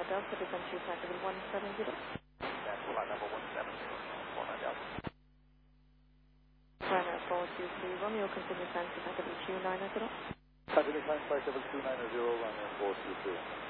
Delta, become 2 flight level 170. That's flight number 170, 49 Delta. Runway 423 Romeo, continue flight level 290. Continue flight level 290, runway 423.